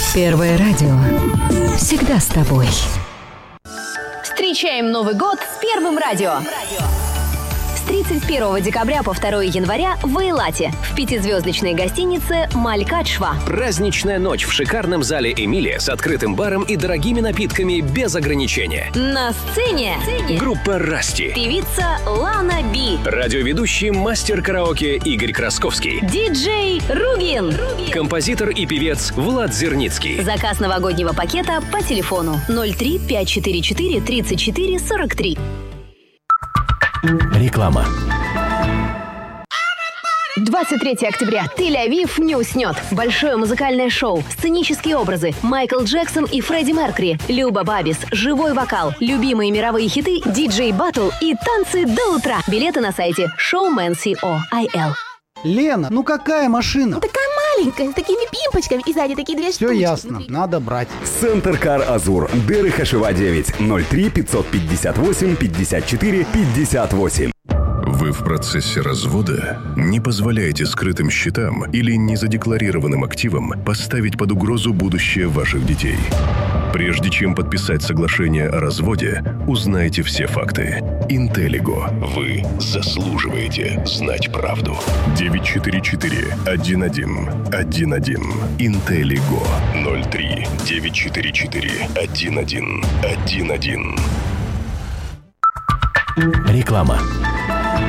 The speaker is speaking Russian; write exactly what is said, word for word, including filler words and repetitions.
Первое радио. Всегда с тобой. Встречаем Новый год с Первым радио. С тридцать первого декабря по второго января в Эйлате в пятизвездочной гостинице Малькадшва. Праздничная ночь в шикарном зале «Эмилия» с открытым баром и дорогими напитками без ограничения. На сцене группа «Расти», певица Лана Би, радиоведущий мастер караоке Игорь Красковский, диджей Ругин, композитор и певец Влад Зерницкий. Заказ новогоднего пакета по телефону ноль три пять четыре четыре тридцать четыре сорок три. Реклама. двадцать третьего октября. Тель-Авив не уснет. Большое музыкальное шоу, сценические образы, Майкл Джексон и Фредди Меркьюри, Люба Бабис, живой вокал, любимые мировые хиты, диджей-баттл и танцы до утра. Билеты на сайте Showman точка co. Лена, ну какая машина? Ну такая маленькая, с такими пимпочками и сзади такие две Все штучки. ясно, внутри. надо брать. Центр Кар Азур. Деры Хашева девять. ноль три пятьсот пятьдесят восемь пятьдесят четыре пятьдесят восемь. Вы в процессе развода? Не позволяйте скрытым счетам или незадекларированным активам поставить под угрозу будущее ваших детей. Прежде чем подписать соглашение о разводе, узнайте все факты. Интеллиго. Вы заслуживаете знать правду. девять четыре четыре один один один один. Интеллиго. ноль три девять четыре четыре один один один один. Реклама.